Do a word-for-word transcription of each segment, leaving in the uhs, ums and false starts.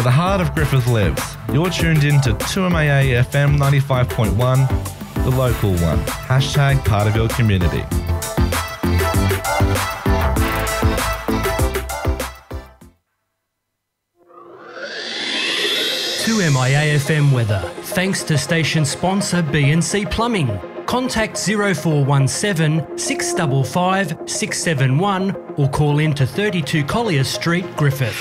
where the heart of Griffith lives. You're tuned in to two M A A F M ninety-five point one, the local one. Hashtag part of your community. two M I A F M weather, thanks to station sponsor B and C Plumbing. Contact zero four one seven, six five five, six seven one or call in to thirty-two Collier Street, Griffith.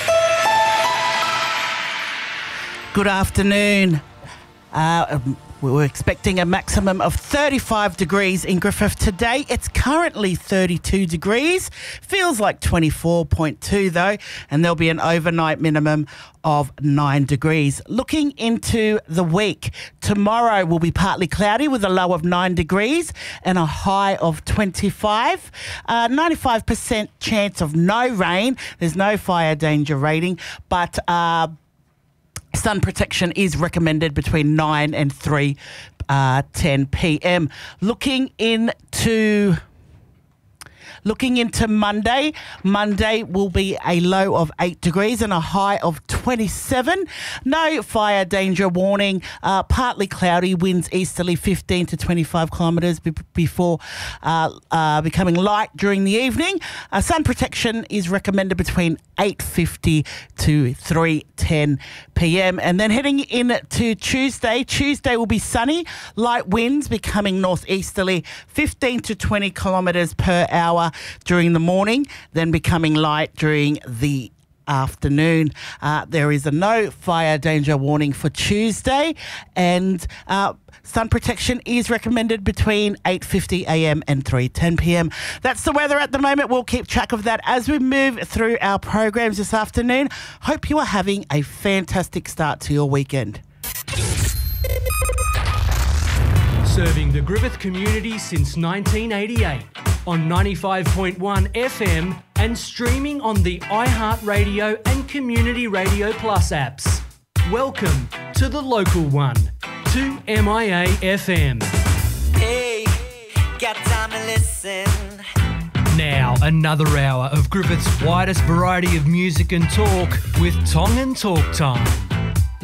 Good afternoon. Uh, we were expecting a maximum of thirty-five degrees in Griffith today. It's currently thirty-two degrees. Feels like twenty-four point two though, and there'll be an overnight minimum of nine degrees. Looking into the week, tomorrow will be partly cloudy with a low of nine degrees and a high of twenty-five. Uh, ninety-five percent chance of no rain. There's no fire danger rating, but uh, sun protection is recommended between nine and three ten p.m. Looking into... Looking into Monday, Monday will be a low of eight degrees and a high of twenty-seven. No fire danger warning, uh, partly cloudy, winds easterly fifteen to twenty-five kilometres be- before uh, uh, becoming light during the evening. Uh, sun protection is recommended between eight fifty to three ten p.m. And then heading into Tuesday, Tuesday will be sunny, light winds becoming northeasterly fifteen to twenty kilometres per hour during the morning, then becoming light during the afternoon. Uh, there is a no fire danger warning for Tuesday, and uh, sun protection is recommended between eight fifty a.m. and three ten p.m. That's the weather at the moment. We'll keep track of that as we move through our programs this afternoon. Hope you are having a fantastic start to your weekend. Serving the Griffith community since nineteen eighty-eight on ninety-five point one F M and streaming on the iHeartRadio and Community Radio Plus apps. Welcome to the local one, two M I A F M. Hey, got time to listen. Now, another hour of Griffith's widest variety of music and talk with Tong and Talk Time.